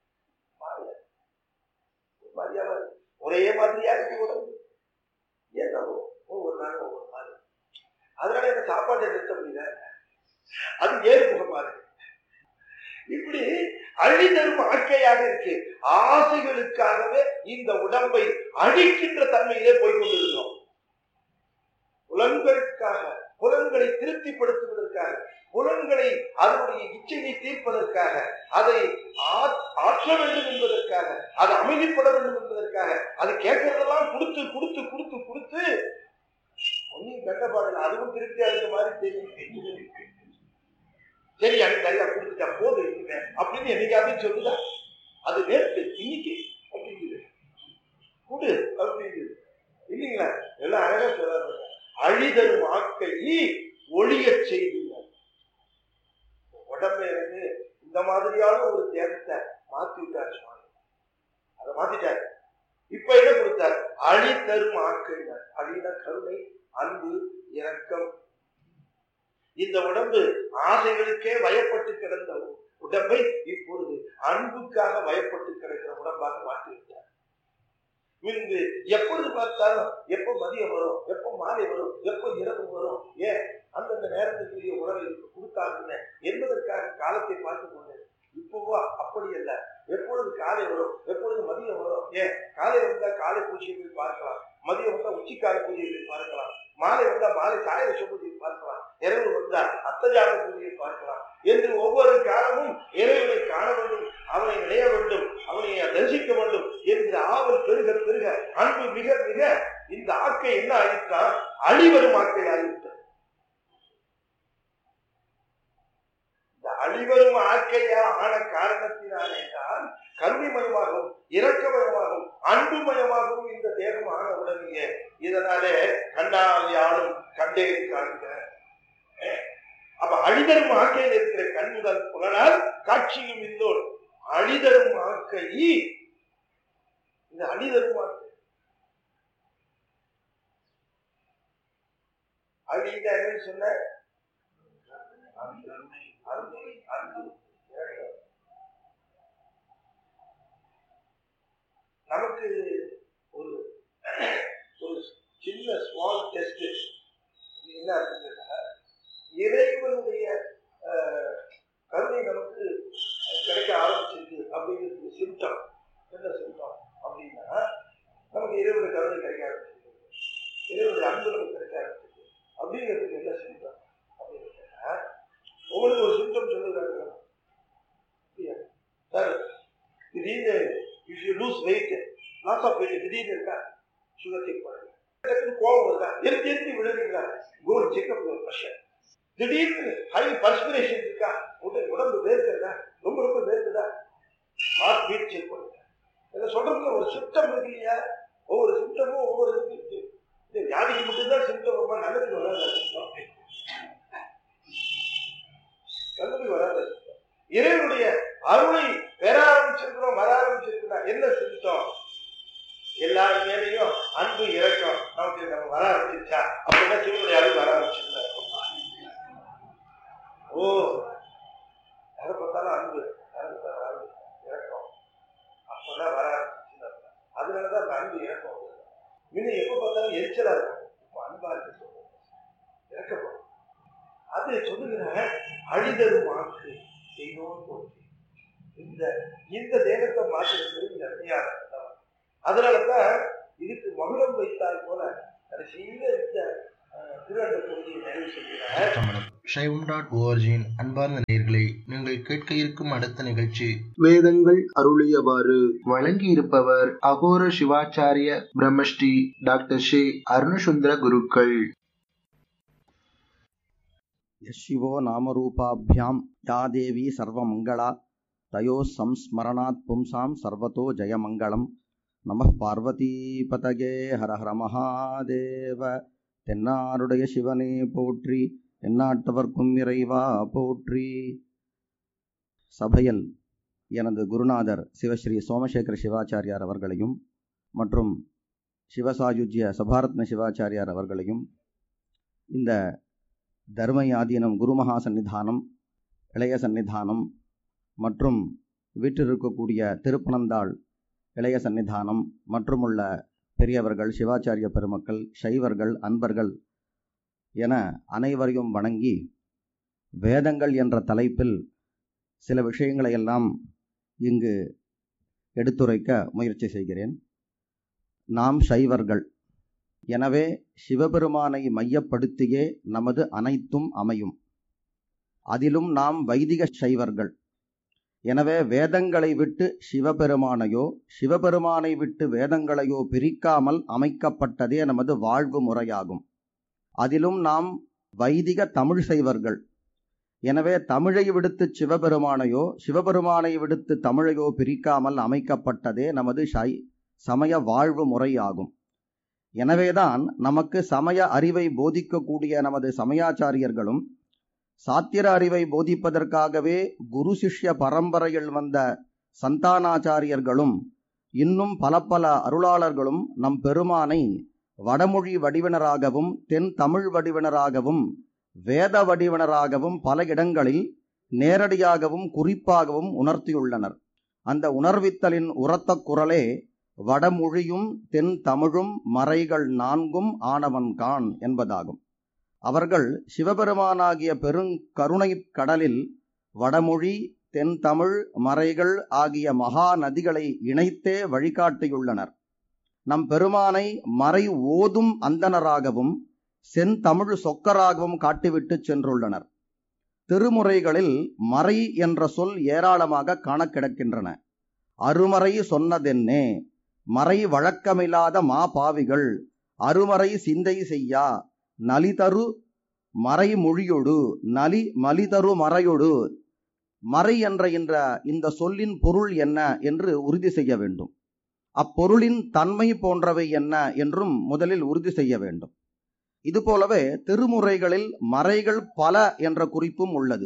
மாதிரியாவ ஒரே மாதிரியா இருக்கு உடம்பு. என்னவோ ஒவ்வொரு நாளும் ஒவ்வொரு மாதிரி. அதனால என்ன சாப்பாட்டை நிறுத்த முடியல, அது ஏறுமுகமா இருக்கு. இப்படி அழிதரும் ஆக்கையாக இருக்கு. ஆசைகளுக்காகவே இந்த உடம்பை அழிக்கின்ற தன்மையிலே போய்கொண்டிருக்கிறோம். புலன்களுக்காக, புலன்களை திருப்திப்படுத்துவதற்காக, புலன்களை அதனுடைய இச்சையை தீர்ப்பதற்காக, அதை ஆற்ற வேண்டும் என்பதற்காக, அது அமைதிப்பட வேண்டும் என்பதற்காக, அது கேட்கறதெல்லாம் கொடுத்து கொடுத்து கொடுத்து கொடுத்து ஒன்னும் கண்டபாடல. அதுவும் திருப்தியா இருக்க மாதிரி தெரியும். சரி அது நிறைய கொடுத்துட்டா போது அப்படின்னு என்னைக்காவது சொல்லுதா? அது நேற்று இன்னைக்கு அப்படிங்குது கொடு அப்படிங்குது இல்லைங்களா? எல்லாம் அழகா சொல்றாங்க. அழிதரும் ஆக்கை ஒளிய செய்துள்ளார். உடம்பை இருந்து இந்த மாதிரியான ஒரு தேகத்தை மாத்தி விட்டார் சுவாமி. அதை மாத்திட்டார். இப்ப என்ன கொடுத்தார்? அழி தரும் ஆக்கைனார். அழின கருணை, அன்பு, இரக்கம். இந்த உடம்பு ஆசைகளுக்கே வயப்பட்டு கிடந்த உடம்பை இப்பொழுது அன்புக்காக வயப்பட்டு கிடக்கிற உடம்பாக மாற்றிவிட்டார். முன்பு எப்பொழுது பார்த்தாலும் எப்போ மதியம் வரும், எப்போ மாலை வரும், எப்போ இரவு வரும், ஏன் அந்தந்த நேரத்துக்குரிய உணவை கொடுத்தாங்க என்பதற்காக காலத்தை பார்த்து கொண்டது. இப்போவா அப்படி அல்ல. எப்பொழுது காலை வரும், எப்பொழுது மதியம் வரும், ஏன் காலை வந்தா காலை பூஜையை பார்க்கலாம், மதியம் வந்தா உச்சிக்கால பூஜையை பார்க்கலாம், மாலை வந்தா மாலை சாய பூஜையை பார்க்கலாம், இரவு வந்தா அத்தஜான பூஜையை பார்க்கலாம் என்று ஒவ்வொரு காலமும் இறைவனை காண வேண்டும், அவனை நினைய வேண்டும், அவனை தரிசிக்க வேண்டும் என்கிற ஆவல் பெருக பெருக அன்பு மிக மிக இந்த ஆக்கை என்ன ஆயிற்றா? அழிவரும் ஆக்கை ஆகிவிட்டது. இந்த அழிவரும் ஆக்கையா ஆன காரணத்தினாலே தான் கருணைமயமாகவும் இரக்கமயமாகவும் அன்புமயமாகவும் இந்த தேகம் ஆன உடனே இதனாலே கண்ணால் யாரும் கண்டே காண்க. அப்ப அழிதரும் ஆக்கையில் இருக்கிற கண்முதல் புலனால் காட்சியும் இல்லோர் அழிதரும் ஆக்கை. இந்த அழிதரும் ஆக்கை அழித சொன்ன நமக்கு ஒரு சின்ன ஸ்மால் டெஸ்ட் என்ன அப்படின்னா, இறைவனுடைய கருணை நமக்கு கிடைக்க ஆரம்பிச்சிருக்கு அப்படிங்கிறது சிம்டம். என்ன சிம்டம் அப்படின்னா, நமக்கு இறைவனுடைய கருணை கிடைக்க ஆரம்பிச்சிருக்கு, இறைவனுடைய அன்பு நமக்கு கிடைக்க ஆரம்பிச்சிருக்கு அப்படிங்கிறதுக்கு என்ன சிம்டம் அப்படின்னா, உங்களுக்கு ஒரு சிம்டம் சொல்லுறாங்க சார். திடீர்னு if you lose weight, loss of weight, திடீர்னு இருக்கா சுகர் செக் பண்ணுங்க, கோவம் வருதா, எரிஞ்சு விழுறீங்களா, go and check up your pressure. திடீர்னு ஹை பர்ஸ்பிரேஷன் இருக்கா, உடம்பு வேர்க்கிறதா, ரொம்ப ரொம்ப வேர்க்குதா, ஹார்ட் பீட் செக் பண்ணுங்க. இதை சொல்றதுல ஒரு சிம்டம் இருக்கு இல்லையா? ஒவ்வொரு சிம்டமும் ஒவ்வொரு இதுக்கு இருக்கு. இந்த வியாதிக்கு மட்டும்தான் சிம்டம், ரொம்ப நல்லதுக்கு வராத சிம்டம், நல்லதுக்கு வராத சிம்டம். இறைவனுடைய அருளை பெற ஆரம்பிச்சிருக்கிறோம், வர ஆரம்பிச்சிருக்கிறோம். என்ன சிம்டம்? எல்லாரும் மேலேயும் அன்பு இரக்கம் நமக்கு நம்ம வர ஆரம்பிச்சிருச்சா அப்படின்னா சிவனுடைய அருள் வர ஆரம்பிச்சிருந்தா. ஓ யாரை பார்த்தாலும் அன்பு, இறக்கம் அப்பதான் வர ஆரம்பிச்சுன்னு. அதனாலதான் அந்த அன்பு இறக்கம். முன்ன எப்ப பார்த்தாலும் எரிச்சலா இருக்கும், இப்ப அன்பா இருக்கு, இறக்கப்படும். அது சொல்லுகிற அழிதரும் ஆக்கு செய்தோம் போச்சு. இந்த இந்த தேகத்தை மாற்றுறது இந்த அதிகாரம். அதனாலதான் இதுக்கு மகுடம் வைத்தால் போல கடைசியில இந்த திருவண்ட பகுதியை நிறைவு செய்கிறார். Shaivam.org அன்பார்ந்த நேயர்களே, நீங்கள் கேட்க இருக்கும் அடுத்த நிகழ்ச்சி வேதங்கள் அருளியவாறு. வழங்கியிருப்பவர் அகோர சிவாச்சாரிய பிரம்மஸ்ரீ டாக்டர் ஸ்ரீ அருணசுந்தர குருக்கள். யசிவோ நாமரூபாபியாம் யா தேவி சர்வமங்களா தயோ சம்ஸ்மரணாத் பும்சாம் சர்வதோ ஜெயமங்களம். நம பார்வதீபதகே ஹர ஹர மகாதேவ. தென்னாருடைய சிவனே போற்றி, எந்நாட்டவர்க்கும் இறைவா போற்றி. சபையில் எனது குருநாதர் சிவஸ்ரீ சோமசேகர சிவாச்சாரியார் அவர்களையும் மற்றும் சிவசாயுஜ்ய சபாரத்ன சிவாச்சாரியார் அவர்களையும், இந்த தர்மயாதீனம் குருமகா சன்னிதானம், இளைய சன்னிதானம் மற்றும் வீற்றிருக்கக்கூடிய திருப்பனந்தாள் இளைய சன்னிதானம் மற்றும் உள்ள பெரியவர்கள், சிவாச்சாரிய பெருமக்கள், சைவர்கள், அன்பர்கள் என அனைவரையும் வணங்கி, வேதங்கள் என்ற தலைப்பில் சில விஷயங்களை எல்லாம் இங்கு எடுத்துரைக்க முயற்சி செய்கிறேன். நாம் சைவர்கள், எனவே சிவபெருமானை மையப்படுத்தியே நமது அனைத்தும் அமையும். அதிலும் நாம் வைதிக சைவர்கள். எனவே வேதங்களை விட்டு சிவபெருமானையோ, சிவபெருமானை விட்டு வேதங்களையோ பிரிக்காமல் அமைக்கப்பட்டதே நமது வாழ்வு முறையாகும். அதிலும் நாம் வைதிக தமிழ் சைவர்கள். எனவே தமிழை விடுத்து சிவபெருமானையோ, சிவபெருமானை விடுத்து தமிழையோ பிரிக்காமல் அமைக்கப்பட்டதே நமது சமய வாழ்வு முறையாகும். எனவேதான் நமக்கு சமய அறிவை போதிக்கக்கூடிய நமது சமயாச்சாரியர்களும், சாத்திர அறிவை போதிப்பதற்காகவே குரு சிஷ்ய பரம்பரையில் வந்த சந்தானாச்சாரியர்களும், இன்னும் பல பல அருளாளர்களும் நம் பெருமானை வடமொழி வடிவினராகவும், தென் தமிழ் வடிவினராகவும், வேத வடிவினராகவும் பல இடங்களில் நேரடியாகவும் குறிப்பாகவும் உணர்த்தியுள்ளனர். அந்த உணர்வித்தலின் உரத்த குரலே வடமொழியும் தென் தமிழும் மறைகள் நான்கும் ஆனவன்கான் என்பதாகும். அவர்கள் சிவபெருமானாகிய பெருங்கருணை கடலில் வடமொழி, தென் தமிழ், மறைகள் ஆகிய மகா நதிகளை இணைத்தே வழிகாட்டியுள்ளனர். நம் பெருமானை மறை ஓதும் அந்தனராகவும் செந்தமிழ் சொக்கராகவும் காட்டிவிட்டு சென்றுள்ளனர். திருமுறைகளில் மறை என்ற சொல் ஏராளமாக காண கிடக்கின்றன. அருமறை சொன்னதென்னே, மறை வழக்கமில்லாத மாபாவிகள், அருமறை சிந்தை செய்யா, நலிதரு மறைமொழியொடு, மலிதரு மறையொடு. மறை என்ற இந்த சொல்லின் பொருள் என்ன என்று உறுதி செய்ய வேண்டும். அப்பொருளின் தன்மை போன்றவை என்ன என்றும் முதலில் உறுதி செய்ய வேண்டும். இதுபோலவே திருமுறைகளில் மறைகள் பல என்ற குறிப்பும் உள்ளது.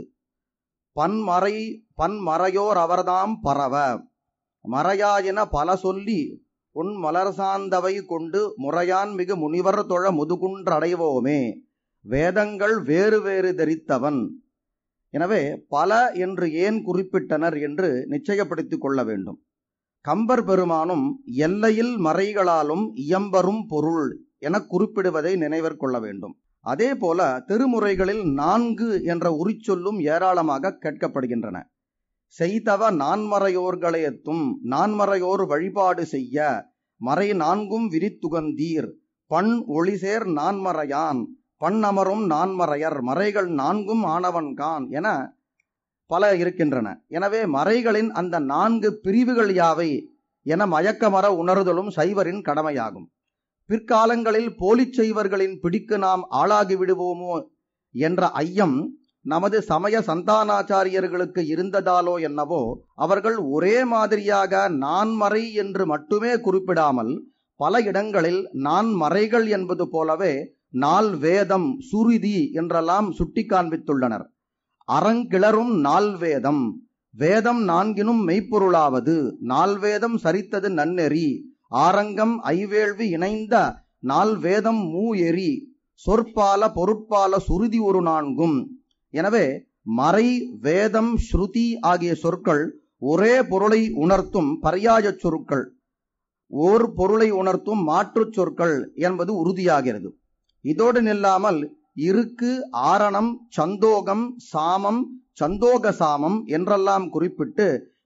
பன்மறையோர் அவர்தாம் பரவ, மறையாயென பல சொல்லி உன் மலர்சார்ந்தவை கொண்டு முறையான் மிகு முனிவர் தொழ முதுகுன்றடைவோமே, வேதங்கள் வேறு வேறு தரித்தவன். எனவே பல என்று ஏன் குறிப்பிட்டனர் என்று நிச்சயப்படுத்திக் கொள்ள வேண்டும். கம்பர் பெருமானும் எல்லையில் மறைகளாலும் இயம்பரும் பொருள் என குறிப்பிடுவதை நினைவிற்கொள்ள வேண்டும். அதே போல திருமுறைகளில் 4 என்ற உரிச்சொல்லும் ஏராளமாக கேட்கப்படுகின்றன. செய்தவ நான்மறையோர்களையத்தும், நான்மறையோர் வழிபாடு செய்ய, மறை 4ம் விரித்துகந்தீர், பண் ஒளிசேர் நான்மறையான், பண்ணமரும் நான்மறையர், மறைகள் 4ம் ஆனவன்கான் என பல இருக்கின்றன. எனவே மறைகளின் அந்த 4 பிரிவுகள் யாவை என மயக்கமர உணர்தலும் சைவரின் கடமையாகும். பிற்காலங்களில் போலிச் சைவர்களின் பிடிக்கு நாம் ஆளாகி விடுவோமோ என்ற ஐயம் நமது சமய சந்தானாச்சாரியர்களுக்கு இருந்ததாலோ என்னவோ, அவர்கள் ஒரே மாதிரியாக நான்மறை என்று மட்டுமே குறிப்பிடாமல் பல இடங்களில் நான்மறைகள் என்பது போலவே 4 வேதம், சுருதி என்றெல்லாம் சுட்டி காண்பித்துள்ளனர். அறங்கிளரும் 4 வேதம், வேதம் 4னும் மெய்ப்பொருளாவது, 4 வேதம் சரித்தது நன்னெறி, ஆரங்கம் ஐவேள்வி இணைந்த 4 வேதம் மூ எரி, சொற்பால பொருட்பால சுருதி ஒரு 4ம். எனவே மறை, வேதம், ஸ்ருதி ஆகிய சொற்கள் ஒரே பொருளை உணர்த்தும் பர்யாய சொற்கள், ஓர் பொருளை உணர்த்தும் மாற்றுச் சொற்கள் என்பது உறுதியாகிறது. இதோடு நில்லாமல் இருக்கு, ஆரணம், சந்தோகம், சாமம், சந்தோக சாமம் என்றெல்லாம் குறிப்பிட்டு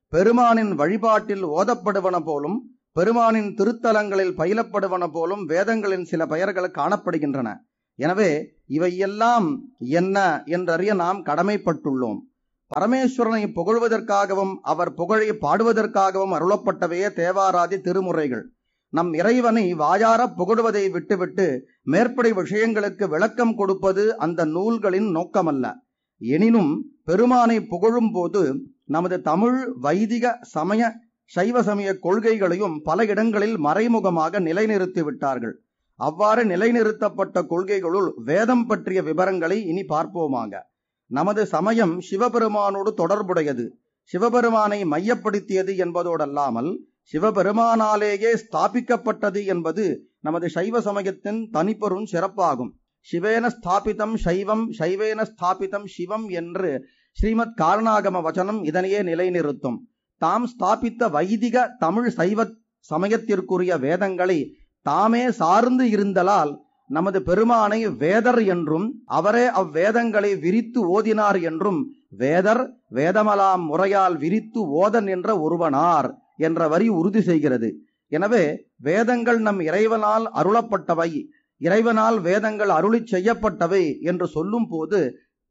பெருமானின் வழிபாட்டில் ஓதப்படுவன போலும் பெருமானின் திருத்தலங்களில் பயிலப்படுவன போலும் வேதங்களின் சில பெயர்கள் காணப்படுகின்றன. எனவே இவையெல்லாம் என்ன என்றறிய நாம் கடமைப்பட்டுள்ளோம். பரமேஸ்வரனை புகழ்வதற்காகவும் அவர் புகழை பாடுவதற்காகவும் அருளப்பட்டவையே தேவாராதி திருமுறைகள். நம் இறைவனை வாயார புகழ்வதை விட்டுவிட்டு மேற்படை விஷயங்களுக்கு விளக்கம் கொடுப்பது அந்த நூல்களின் நோக்கமல்ல. எனினும் பெருமானை புகழும் போது நமது தமிழ் வைதிக சமய சைவ சமய கொள்கைகளையும் பல இடங்களில் மறைமுகமாக நிலைநிறுத்தி விட்டார்கள். அவ்வாறு நிலைநிறுத்தப்பட்ட கொள்கைகளுள் வேதம் பற்றிய விவரங்களை இனி பார்ப்போமாக. நமது சமயம் சிவபெருமானோடு தொடர்புடையது, சிவபெருமானை மையப்படுத்தியது என்பதோடல்லாமல் சிவபெருமானாலேயே ஸ்தாபிக்கப்பட்டது என்பது நமது சைவ சமயத்தின் தனிப்பெரும் சிறப்பாகும். சிவேன ஸ்தாபிதம் சைவம் சைவேன ஸ்தாபிதம் சிவம் என்று ஸ்ரீமத் காரணாகம வசனம் இதனையே நிலைநிறுத்தும். தாம் ஸ்தாபித்த வைதிக தமிழ் சைவ சமயத்திற்குரிய வேதங்களை தாமே சார்ந்து இருந்தலால் நமது பெருமானை வேதர் என்றும் அவரே அவ்வேதங்களை விரித்து ஓதினார் என்றும் வேதர் வேதமலாம் முறையால் விரித்து ஓதன் என்ற ஒருவனார் என்ற வரி உறுதி செய்கிறது. எனவே வேதங்கள் நம் இறைவனால் அருளப்பட்டவை, இறைவனால் வேதங்கள் அருளி செய்யப்பட்டவை என்று சொல்லும் போது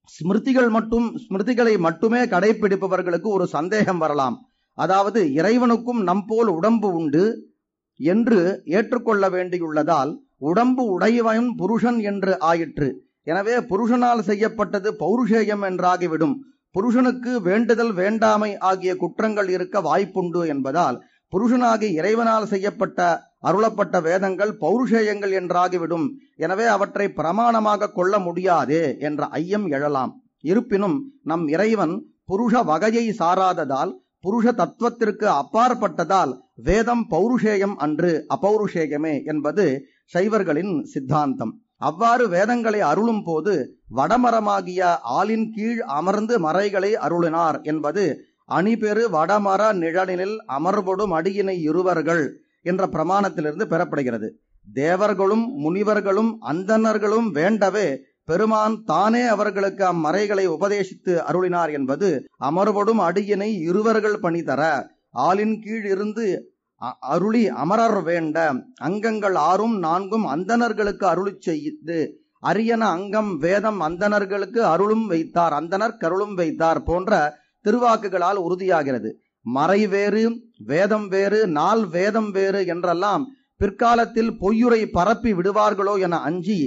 ஸ்மிருதிகளை மட்டுமே கடைபிடிப்பவர்களுக்கு ஒரு சந்தேகம் வரலாம். அதாவது இறைவனுக்கும் நம்போல் உடம்பு உண்டு என்று ஏற்றுக்கொள்ள வேண்டியுள்ளதால் உடம்பு உடையவன் புருஷன் என்று ஆயிற்று. எனவே புருஷனால் செய்யப்பட்டது பௌருஷேயம் என்றாகிவிடும். புருஷனுக்கு வேண்டுதல் வேண்டாமை ஆகிய குற்றங்கள் இருக்க வாய்ப்புண்டு என்பதால் புருஷனாகி இறைவனால் செய்யப்பட்ட அருளப்பட்ட வேதங்கள் பௌருஷேயங்கள் என்றாகிவிடும். எனவே அவற்றை பிரமாணமாக கொள்ள முடியாதே என்ற ஐயம் எழலாம். இருப்பினும் நம் இறைவன் புருஷ வகையை சாராததால் புருஷ தத்துவத்திற்கு அப்பாற்பட்டதால் வேதம் பௌருஷேயம் அன்று அபௌருஷேயமே என்பது சைவர்களின் சித்தாந்தம். அவ்வாறு வேதங்களை அருளும் போது வடமரமாகிய ஆலின் கீழ் அமர்ந்து மறைகளை அருளினார் என்பது அணிபெரு வடமர நிழலில் அமர்வொடும் அடியினை இருவர்கள் என்ற பிரமாணத்திலிருந்து பெறப்படுகிறது. தேவர்களும் முனிவர்களும் அந்தணர்களும் வேண்டவே பெருமான் தானே அவர்களுக்கு அம்மறைகளை உபதேசித்து அருளினார் என்பது அமர்வொடும் அடியினை இருவர்கள் பணிதர ஆலின் கீழ் இருந்து அருளி அமரர் வேண்ட அங்கங்கள் 6 4 அந்தணர்களுக்கு அருளி செய்து அரியன அங்கம் வேதம் அந்தணர்களுக்கு அருளும் வைத்தார் அந்தணர் கருளும் வைத்தார் போன்ற திருவாக்குகளால் உறுதியாகிறது. மறை வேறு வேதம் வேறு நாள் வேதம் வேறு என்றெல்லாம் பிற்காலத்தில் பொய்யுரை பரப்பி விடுவார்களோ என அஞ்சி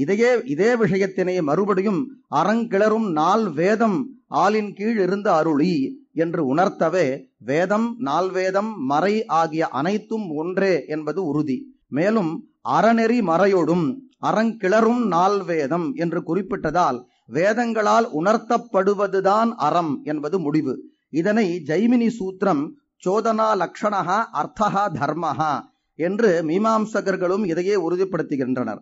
இதே விஷயத்தினை மறுபடியும் அறங்கிளரும் நாள் வேதம் ஆலின் கீழ் இருந்து அருளி என்று உணர்த்தவே வேதம் நால்வேதம் மறை ஆகிய அனைத்தும் ஒன்றே என்பது உறுதி. மேலும் அறநெறி மறையோடும் அறங்கிளரும் நால்வேதம் என்று குறிப்பிட்டதால் வேதங்களால் உணர்த்தப்படுவதுதான் அறம் என்பது முடிவு. இதனை ஜைமினி சூத்திரம் சோதனா லக்ஷணா அர்த்தா தர்மஹா என்று மீமாம்சகர்களும் இதையே உறுதிப்படுத்துகின்றனர்.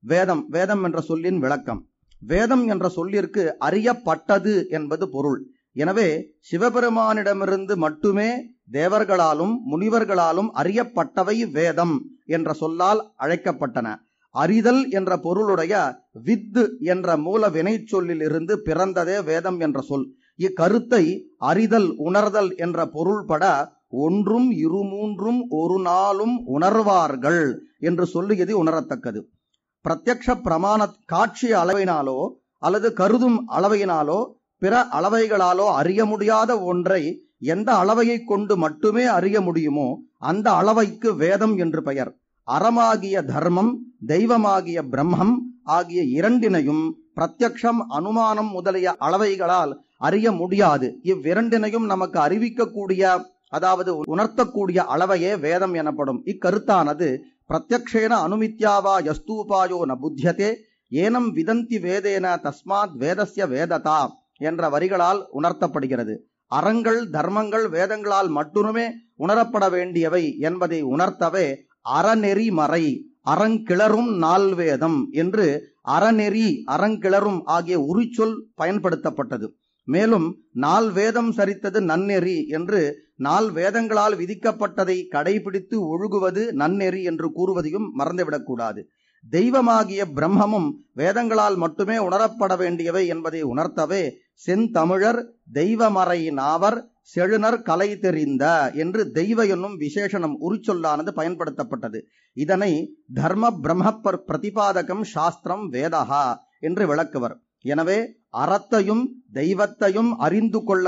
வேதம் என்ற சொல்லின் விளக்கம். வேதம் என்ற சொல்லிற்கு அறியப்பட்டது என்பது பொருள். எனவே சிவபெருமானிடமிருந்து மட்டுமே தேவர்களாலும் முனிவர்களாலும் அறியப்பட்டவை வேதம் என்ற சொல்லால் அழைக்கப்பட்டன. அறிதல் என்ற பொருளுடைய வித்து என்ற மூல வினை சொல்லில் இருந்து பிறந்ததே வேதம் என்ற சொல். இக்கருத்தை அறிதல் உணர்தல் என்ற பொருள்பட ஒன்றும் இருமூன்றும் ஒரு நாளும் உணர்வார்கள் என்று சொல்லியது உணரத்தக்கது. பிரத்யக்ஷ பிரமாண காட்சி அளவினாலோ அல்லது கருதும் அளவையினாலோ பிற அளவைகளாலோ அறிய முடியாத ஒன்றை எந்த அளவையை கொண்டு மட்டுமே அறிய முடியுமோ அந்த அளவைக்கு வேதம் என்று பெயர். அறமாகிய தர்மம் தெய்வமாகிய பிரம்மம் ஆகிய இரண்டினையும் பிரத்யக்ஷம் அனுமானம் முதலிய அளவைகளால் அறிய முடியாது. இவ்விரண்டினையும் நமக்கு அறிவிக்கக்கூடிய அதாவது உணர்த்தக்கூடிய அளவையே வேதம் எனப்படும். இக்கருத்தானது பிரத்யக்ஷேன அனுமித்யாவா யஸ்தூபாயோ ந புத்தியதே ஏனம் விதந்தி வேதேன தஸ்மாத் வேதஸ்ய வேததா என்ற வரிகளால் உணர்த்தப்படுகிறது. அறங்கள் தர்மங்கள் வேதங்களால் மட்டுமே உணரப்பட வேண்டியவை என்பதை உணர்த்தவே அறநெறி மறை அறங்கிளரும் நால்வேதம் என்று அறநெறி அறங்கிளரும் ஆகிய உரிச்சொல் பயன்படுத்தப்பட்டது. மேலும் நால் வேதம் சரித்தது நன்னெறி என்று நால் வேதங்களால் விதிக்கப்பட்டதை கடைபிடித்து ஒழுகுவது நன்னெறி என்று கூறுவதையும் மறந்துவிடக்கூடாது. தெய்வமாகிய பிரம்மமும் வேதங்களால் மட்டுமே உணரப்பட வேண்டியவை என்பதை உணர்த்தவே செந்தமிழர் தெய்வமறை நாவர் செழுனர் கலை தெரிந்த என்று தெய்வ என்னும் விசேஷனம் உரிச்சொல்லானது பயன்படுத்தப்பட்டது. இதனை தர்ம பிரம்ம பிரதிபாதகம் சாஸ்திரம் வேதஹா என்று விளக்குவர். எனவே அறத்தையும் தெய்வத்தையும் அறிந்து கொள்ள